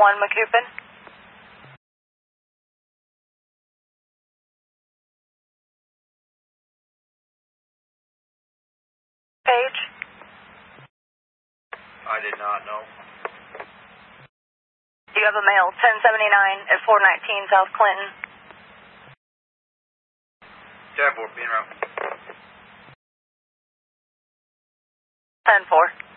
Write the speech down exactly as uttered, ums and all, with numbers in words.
one McCoupin. Page? I did not know. You have a male, ten seventy-nine at four nineteen South Clinton. ten four, being around. ten four.